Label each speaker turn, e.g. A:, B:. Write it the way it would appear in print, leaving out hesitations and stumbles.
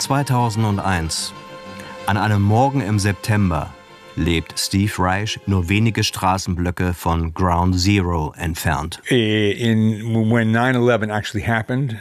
A: 2001. An einem Morgen im September lebt Steve Reich nur wenige Straßenblöcke von Ground Zero entfernt.
B: When 9/11 actually happened,